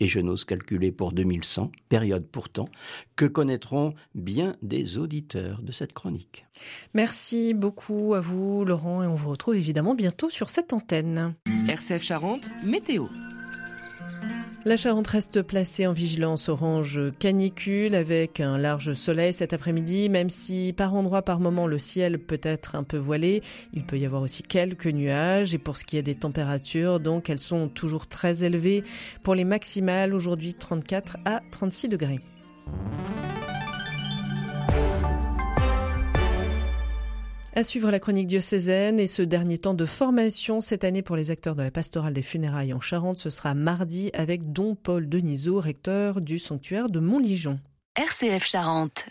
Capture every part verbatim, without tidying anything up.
et je n'ose calculer pour deux mille cent, période pourtant que connaîtront bien des auditeurs de cette chronique. Merci beaucoup à vous Laurent et on vous retrouve évidemment bientôt sur cette antenne. R C F Charente, météo. La Charente reste placée en vigilance orange canicule avec un large soleil cet après-midi, même si par endroits, par moments, le ciel peut être un peu voilé. Il peut y avoir aussi quelques nuages. Et pour ce qui est des températures, donc, elles sont toujours très élevées. Pour les maximales, aujourd'hui trente-quatre à trente-six degrés. À suivre la chronique diocésaine et ce dernier temps de formation cette année pour les acteurs de la pastorale des funérailles en Charente, ce sera mardi avec Don Paul Denisot, recteur du sanctuaire de Montligeon. R C F Charente.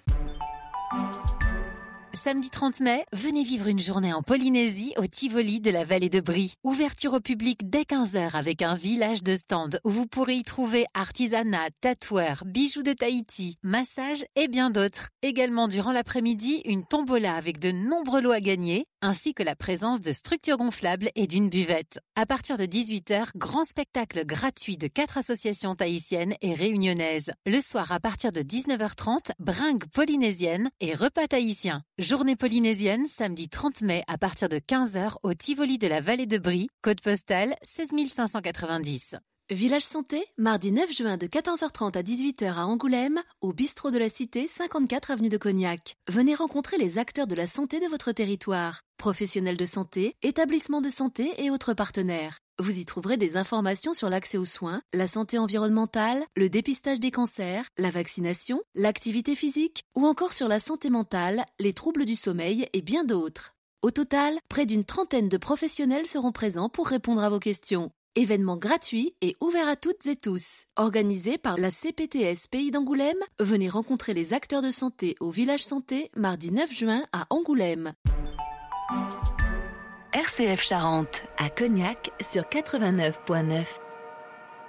Samedi trente mai, venez vivre une journée en Polynésie au Tivoli de la vallée de Brie. Ouverture au public dès quinze heures avec un village de stands où vous pourrez y trouver artisanat, tatoueurs, bijoux de Tahiti, massages et bien d'autres. Également durant l'après-midi, une tombola avec de nombreux lots à gagner, ainsi que la présence de structures gonflables et d'une buvette. À partir de dix-huit heures, grand spectacle gratuit de quatre associations tahitiennes et réunionnaises. Le soir, à partir de dix-neuf heures trente, bringue polynésienne et repas tahitien. Journée polynésienne, samedi trente mai, à partir de quinze heures, au Tivoli de la vallée de Brie, code postal seize mille cinq cent quatre-vingt-dix. Village Santé, mardi neuf juin de quatorze heures trente à dix-huit heures à Angoulême, au bistrot de la Cité, cinquante-quatre avenue de Cognac. Venez rencontrer les acteurs de la santé de votre territoire, professionnels de santé, établissements de santé et autres partenaires. Vous y trouverez des informations sur l'accès aux soins, la santé environnementale, le dépistage des cancers, la vaccination, l'activité physique ou encore sur la santé mentale, les troubles du sommeil et bien d'autres. Au total, près d'une trentaine de professionnels seront présents pour répondre à vos questions. Événement gratuit et ouvert à toutes et tous. Organisé par la C P T S Pays d'Angoulême, venez rencontrer les acteurs de santé au Village Santé, mardi neuf juin à Angoulême. R C F Charente, à Cognac sur quatre-vingt-neuf virgule neuf.